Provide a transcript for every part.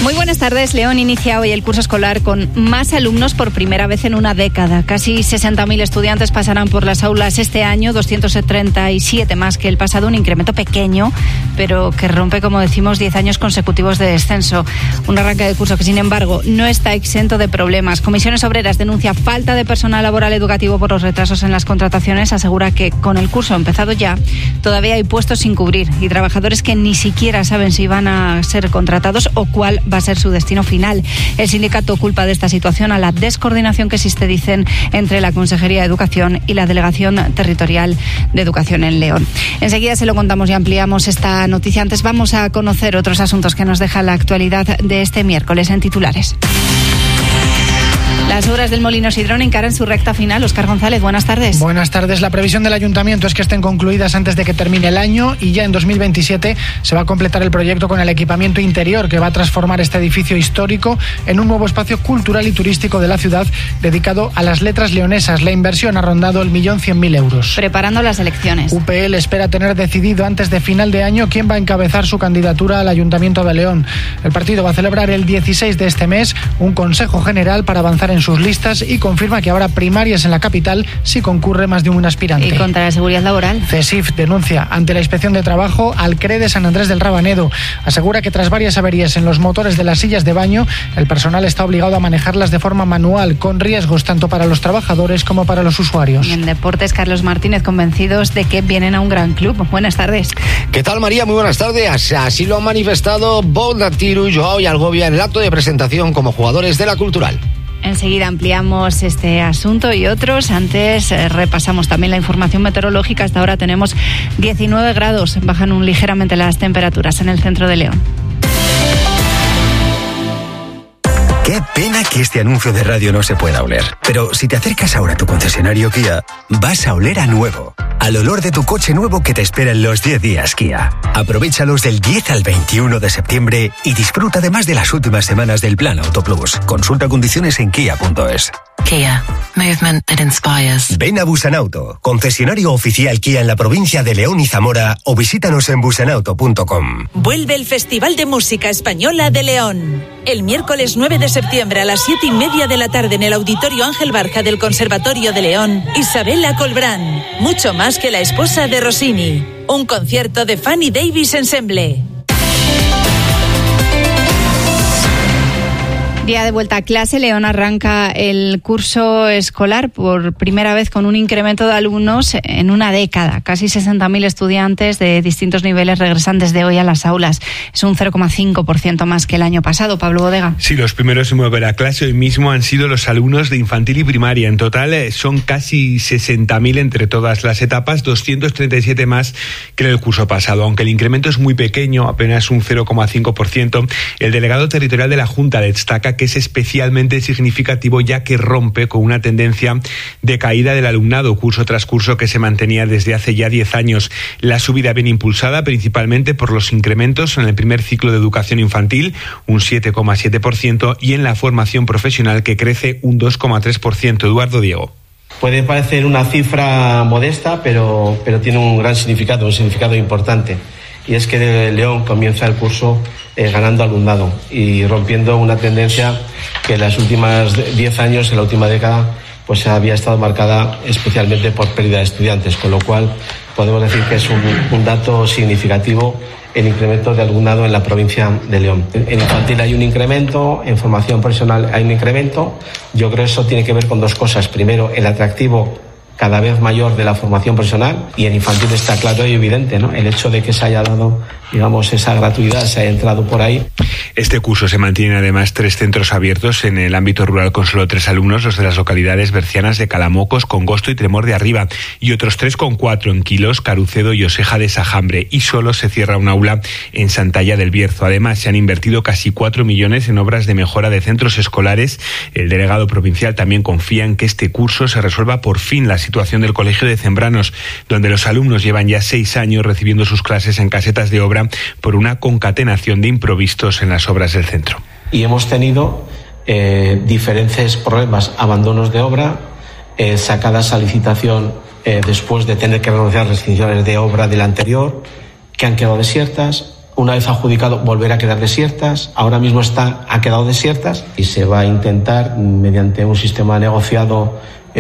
Muy buenas tardes. León inicia hoy el curso escolar con más alumnos por primera vez en una década. Casi 60.000 estudiantes pasarán por las aulas este año, 237 más que el pasado, un incremento pequeño, pero que rompe, como decimos, 10 años consecutivos de descenso. Un arranque de curso que, sin embargo, no está exento de problemas. Comisiones Obreras denuncia falta de personal laboral educativo por los retrasos en las contrataciones. Asegura que con el curso empezado ya, todavía hay puestos sin cubrir y trabajadores que ni siquiera saben si van a ser contratados o cuál va a ser su destino final. El sindicato culpa de esta situación a la descoordinación que existe, dicen, entre la Consejería de Educación y la Delegación Territorial de Educación en León. Enseguida se lo contamos y ampliamos esta noticia. Antes vamos a conocer otros asuntos que nos deja la actualidad de este miércoles en titulares. Las obras del Molino Sidrón encaran su recta final. Óscar González, buenas tardes. Buenas tardes. La previsión del Ayuntamiento es que estén concluidas antes de que termine el año y ya en 2027 se va a completar el proyecto con el equipamiento interior que va a transformar este edificio histórico en un nuevo espacio cultural y turístico de la ciudad dedicado a las letras leonesas. La inversión ha rondado 1.100.000 euros. Preparando las elecciones. UPL espera tener decidido antes de final de año quién va a encabezar su candidatura al Ayuntamiento de León. El partido va a celebrar el 16 de este mes un Consejo General para avanzar en sus listas y confirma que habrá primarias en la capital si concurre más de un aspirante. ¿Y contra la seguridad laboral? CESIF denuncia ante la Inspección de Trabajo al CRE de San Andrés del Rabanedo. Asegura que tras varias averías en los motores de las sillas de baño, el personal está obligado a manejarlas de forma manual, con riesgos tanto para los trabajadores como para los usuarios. Y en deportes, Carlos Martínez, convencidos de que vienen a un gran club. Buenas tardes. ¿Qué tal, María? Muy buenas tardes. Así lo han manifestado Bouna Tiru, Joao y Algovia en el acto de presentación como jugadores de la Cultural. Enseguida ampliamos este asunto y otros. Antes repasamos también la información meteorológica. Hasta ahora tenemos 19 grados. Bajan ligeramente las temperaturas en el centro de León. Qué pena que este anuncio de radio no se pueda oler. Pero si te acercas ahora a tu concesionario Kia, vas a oler a nuevo. Al olor de tu coche nuevo que te espera en los 10 días Kia. Aprovéchalos del 10 al 21 de septiembre y disfruta además de las últimas semanas del Plan Auto Plus. Consulta condiciones en kia.es. Kia. Movement that inspires. Ven a Busanauto, concesionario oficial Kia en la provincia de León y Zamora, o visítanos en busanauto.com. Vuelve el Festival de Música Española de León. El miércoles 9 de septiembre a las 7:30 de la tarde en el Auditorio Ángel Barca del Conservatorio de León, Isabela Colbrán, mucho más que la esposa de Rossini. Un concierto de Fanny Davis Ensemble. Día de vuelta a clase. León arranca el curso escolar por primera vez con un incremento de alumnos en una década. Casi 60.000 estudiantes de distintos niveles regresan desde hoy a las aulas. Es un 0,5% más que el año pasado. Pablo Bodega. Sí, los primeros en volver a clase hoy mismo han sido los alumnos de infantil y primaria. En total son casi 60.000 entre todas las etapas, 237 más que en el curso pasado. Aunque el incremento es muy pequeño, apenas un 0,5%, el delegado territorial de la Junta destaca que es especialmente significativo ya que rompe con una tendencia de caída del alumnado curso tras curso que se mantenía desde hace ya 10 años. La subida viene impulsada principalmente por los incrementos en el primer ciclo de educación infantil, un 7,7%, y en la formación profesional, que crece un 2,3%. Eduardo Diego. Puede parecer una cifra modesta, pero tiene un gran significado, un significado importante. Y es que León comienza el curso ganando alumnado y rompiendo una tendencia que en las últimas 10 años, en la última década, pues había estado marcada especialmente por pérdida de estudiantes, con lo cual podemos decir que es un dato significativo el incremento de alumnado en la provincia de León. En infantil hay un incremento, en formación profesional hay un incremento. Yo creo que eso tiene que ver con dos cosas. Primero, el atractivo cada vez mayor de la formación profesional, y en infantil está claro y evidente, ¿no? El hecho de que se haya dado, digamos, esa gratuidad, se haya entrado por ahí. Este curso se mantienen además 3 centros abiertos en el ámbito rural con solo 3 alumnos, los de las localidades bercianas de Calamocos, Congosto y Tremor de Arriba, y otros 3 con 4 en Quilós, Carucedo y Oseja de Sajambre, y solo se cierra un aula en Santalla del Bierzo. Además, se han invertido casi 4 millones en obras de mejora de centros escolares. El delegado provincial también confía en que este curso se resuelva por fin la situación del Colegio de Zembranos, donde los alumnos llevan ya 6 años recibiendo sus clases en casetas de obra por una concatenación de imprevistos en las obras del centro. Y hemos tenido diferentes problemas, abandonos de obra, sacadas a licitación después de tener que renunciar a restricciones de obra del anterior, que han quedado desiertas, una vez adjudicado, volver a quedar desiertas. Ahora mismo ha quedado desiertas y se va a intentar, mediante un sistema negociado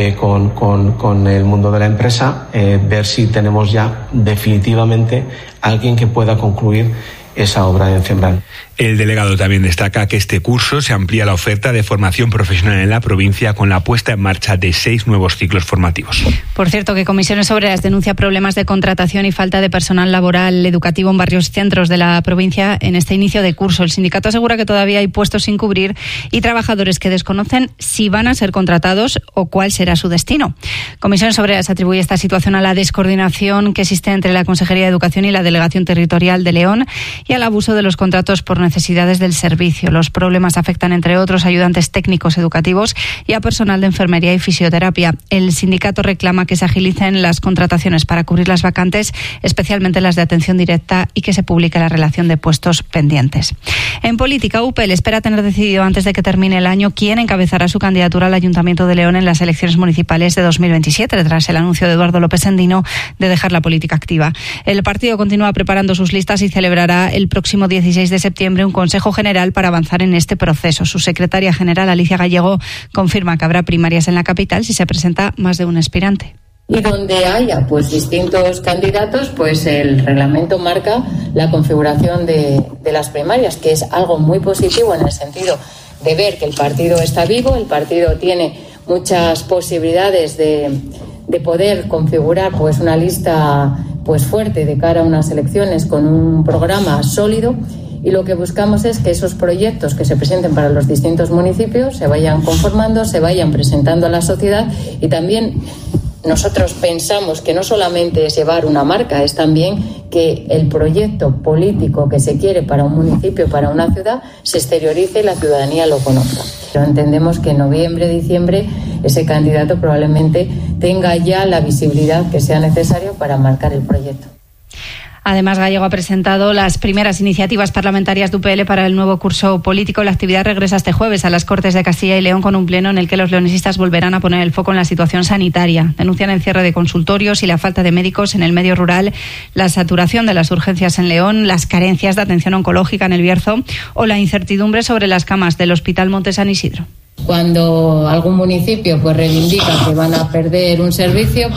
con el mundo de la empresa, ver si tenemos ya definitivamente alguien que pueda concluir esa obra en Cembrán. El delegado también destaca que este curso se amplía la oferta de formación profesional en la provincia con la puesta en marcha de 6 nuevos ciclos formativos. Por cierto, que Comisiones Obreras denuncia problemas de contratación y falta de personal laboral educativo en varios centros de la provincia en este inicio de curso. El sindicato asegura que todavía hay puestos sin cubrir y trabajadores que desconocen si van a ser contratados o cuál será su destino. Comisiones Obreras atribuye esta situación a la descoordinación que existe entre la Consejería de Educación y la Delegación Territorial de León y al abuso de los contratos por necesidades del servicio. Los problemas afectan, entre otros, a ayudantes técnicos educativos y a personal de enfermería y fisioterapia. El sindicato reclama que se agilicen las contrataciones para cubrir las vacantes, especialmente las de atención directa, y que se publique la relación de puestos pendientes. En política, UPL espera tener decidido antes de que termine el año quién encabezará su candidatura al Ayuntamiento de León en las elecciones municipales de 2027, tras el anuncio de Eduardo López Endino de dejar la política activa. El partido continúa preparando sus listas y celebrará el próximo 16 de septiembre un Consejo General para avanzar en este proceso. Su secretaria general, Alicia Gallego, confirma que habrá primarias en la capital si se presenta más de un aspirante. Y donde haya distintos candidatos, el reglamento marca la configuración de las primarias, que es algo muy positivo en el sentido de ver que el partido está vivo, el partido tiene muchas posibilidades de poder configurar una lista fuerte de cara a unas elecciones con un programa sólido. Y lo que buscamos es que esos proyectos que se presenten para los distintos municipios se vayan conformando, se vayan presentando a la sociedad, y también nosotros pensamos que no solamente es llevar una marca, es también que el proyecto político que se quiere para un municipio, para una ciudad, se exteriorice y la ciudadanía lo conozca. Pero entendemos que en noviembre, diciembre, ese candidato probablemente tenga ya la visibilidad que sea necesario para marcar el proyecto. Además, Gallego ha presentado las primeras iniciativas parlamentarias de UPL para el nuevo curso político. La actividad regresa este jueves a las Cortes de Castilla y León con un pleno en el que los leonesistas volverán a poner el foco en la situación sanitaria. Denuncian el cierre de consultorios y la falta de médicos en el medio rural, la saturación de las urgencias en León, las carencias de atención oncológica en El Bierzo o la incertidumbre sobre las camas del Hospital Monte San Isidro. Cuando algún municipio reivindica que van a perder un servicio,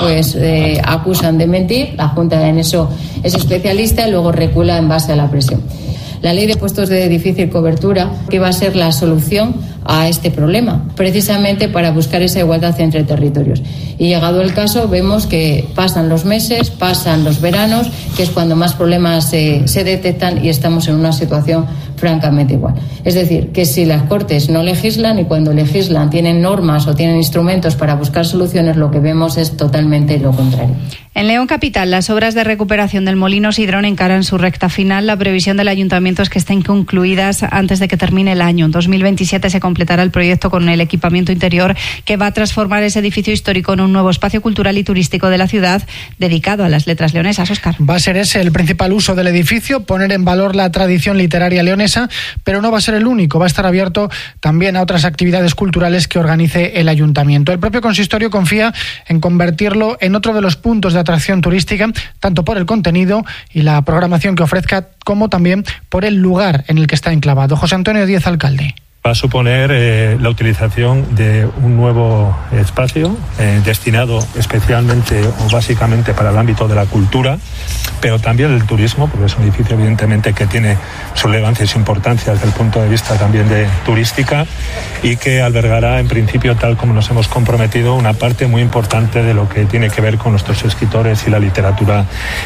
acusan de mentir. La Junta en eso es especialista y luego recula en base a la presión. La ley de puestos de difícil cobertura, que va a ser la solución a este problema, precisamente para buscar esa igualdad entre territorios. Y llegado el caso, vemos que pasan los meses, pasan los veranos, que es cuando más problemas se detectan, y estamos en una situación francamente igual. Es decir, que si las Cortes no legislan, y cuando legislan tienen normas o tienen instrumentos para buscar soluciones, lo que vemos es totalmente lo contrario. En León Capital, las obras de recuperación del Molino Sidrón encaran su recta final. La previsión del ayuntamiento es que estén concluidas antes de que termine el año. En 2027 se completará el proyecto con el equipamiento interior que va a transformar ese edificio histórico en un nuevo espacio cultural y turístico de la ciudad dedicado a las letras leonesas. Óscar. Va a ser ese el principal uso del edificio, poner en valor la tradición literaria leonesa, pero no va a ser el único. Va a estar abierto también a otras actividades culturales que organice el ayuntamiento. El propio consistorio confía en convertirlo en otro de los puntos de atracción turística, tanto por el contenido y la programación que ofrezca, como también por el lugar en el que está enclavado. José Antonio Díez, alcalde. Va a suponer la utilización de un nuevo espacio destinado especialmente o básicamente para el ámbito de la cultura, pero también del turismo, porque es un edificio evidentemente que tiene su relevancia y su importancia desde el punto de vista también de turística, y que albergará en principio, tal como nos hemos comprometido, una parte muy importante de lo que tiene que ver con nuestros escritores y la literatura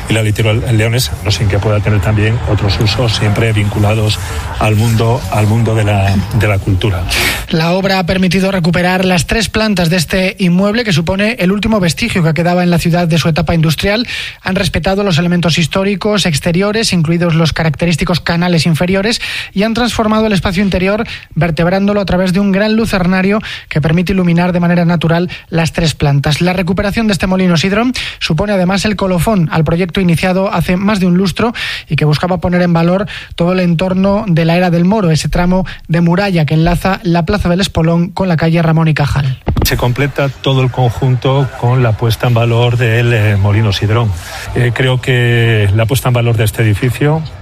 leonesa, no sin que pueda tener también otros usos siempre vinculados al mundo de la cultura. La obra ha permitido recuperar las 3 plantas de este inmueble, que supone el último vestigio que quedaba en la ciudad de su etapa industrial. Han respetado los elementos históricos exteriores, incluidos los característicos canales inferiores, y han transformado el espacio interior, vertebrándolo a través de un gran lucernario que permite iluminar de manera natural las 3 plantas. La recuperación de este molino Sidrón supone además el colofón al proyecto iniciado hace más de un lustro y que buscaba poner en valor todo el entorno de la era del Moro, ese tramo de muralla que enlaza la Plaza del Espolón con la calle Ramón y Cajal. Se completa todo el conjunto con la puesta en valor del molino Sidrón. Creo que la puesta en valor de este edificio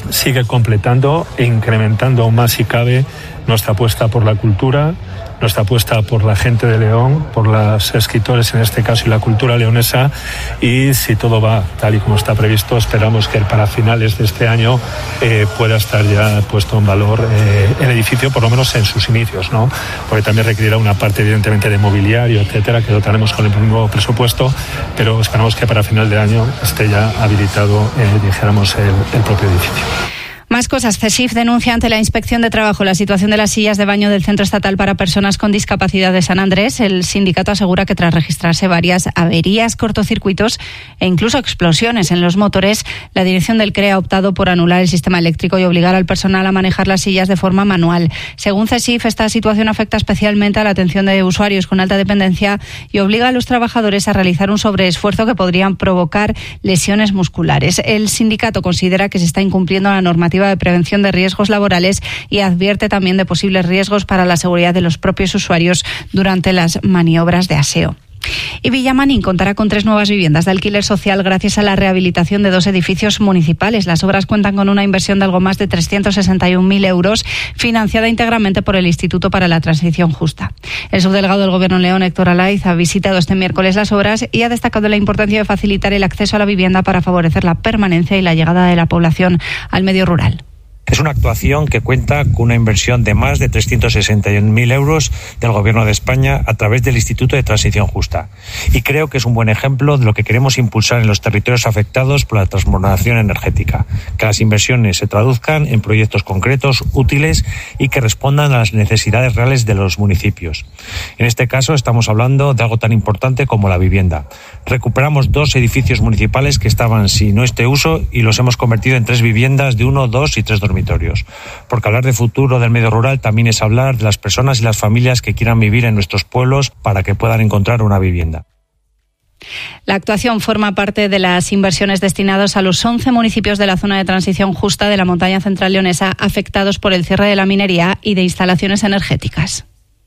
sigue completando e incrementando aún más, si cabe, nuestra apuesta por la cultura, nuestra apuesta por la gente de León, por los escritores en este caso y la cultura leonesa, y si todo va tal y como está previsto, esperamos que para finales de este año pueda estar ya puesto en valor el edificio, por lo menos en sus inicios, ¿no? Porque también requerirá una parte evidentemente de mobiliario, etcétera, que dotaremos con el nuevo presupuesto, pero esperamos que para final de año esté ya habilitado, dijéramos, el propio edificio. Más cosas. CESIF denuncia ante la Inspección de Trabajo la situación de las sillas de baño del Centro Estatal para Personas con Discapacidad de San Andrés. El sindicato asegura que tras registrarse varias averías, cortocircuitos e incluso explosiones en los motores, la dirección del CRE ha optado por anular el sistema eléctrico y obligar al personal a manejar las sillas de forma manual. Según CESIF, esta situación afecta especialmente a la atención de usuarios con alta dependencia y obliga a los trabajadores a realizar un sobreesfuerzo que podrían provocar lesiones musculares. El sindicato considera que se está incumpliendo la normativa de prevención de riesgos laborales y advierte también de posibles riesgos para la seguridad de los propios usuarios durante las maniobras de aseo. Y Villamanín contará con 3 nuevas viviendas de alquiler social gracias a la rehabilitación de 2 edificios municipales. Las obras cuentan con una inversión de algo más de 361.000 euros, financiada íntegramente por el Instituto para la Transición Justa. El subdelegado del Gobierno en León, Héctor Alaiz, ha visitado este miércoles las obras y ha destacado la importancia de facilitar el acceso a la vivienda para favorecer la permanencia y la llegada de la población al medio rural. Es una actuación que cuenta con una inversión de más de 361.000 euros del Gobierno de España a través del Instituto de Transición Justa. Y creo que es un buen ejemplo de lo que queremos impulsar en los territorios afectados por la transformación energética. Que las inversiones se traduzcan en proyectos concretos, útiles y que respondan a las necesidades reales de los municipios. En este caso estamos hablando de algo tan importante como la vivienda. Recuperamos 2 edificios municipales que estaban sin este uso y los hemos convertido en 3 viviendas de 1, 2 y 3 dormitorios. Porque hablar de futuro del medio rural también es hablar de las personas y las familias que quieran vivir en nuestros pueblos para que puedan encontrar una vivienda. La actuación forma parte de las inversiones destinadas a los 11 municipios de la zona de transición justa de la montaña central leonesa afectados por el cierre de la minería y de instalaciones energéticas.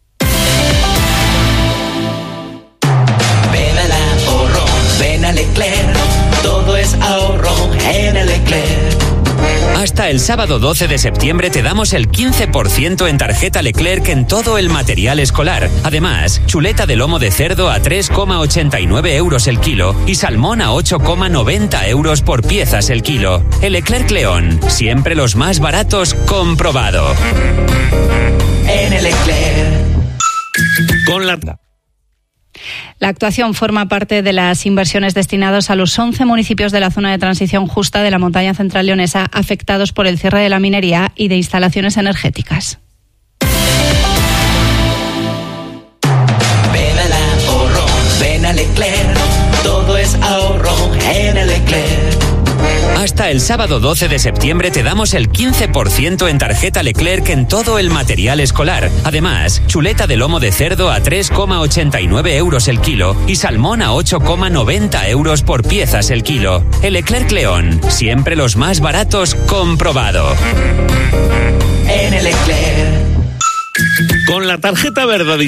Ven al ahorro, ven a Leclerc, todo es ahorro en el Leclerc. Hasta el sábado 12 de septiembre te damos el 15% en tarjeta Leclerc en todo el material escolar. Además, chuleta de lomo de cerdo a 3,89 euros el kilo y salmón a 8,90 euros por piezas el kilo. El Leclerc León, siempre los más baratos, comprobado. En el Leclerc. Con la... La actuación forma parte de las inversiones destinadas a los 11 municipios de la zona de transición justa de la montaña central leonesa afectados por el cierre de la minería y de instalaciones energéticas. Ven al ahorro, ven a Leclerc, todo es ahorro en el Leclerc. Hasta el sábado 12 de septiembre te damos el 15% en tarjeta Leclerc en todo el material escolar. Además, chuleta de lomo de cerdo a 3,89 euros el kilo y salmón a 8,90 euros por piezas el kilo. El Leclerc León, siempre los más baratos, comprobado. En el Leclerc. Con la tarjeta verde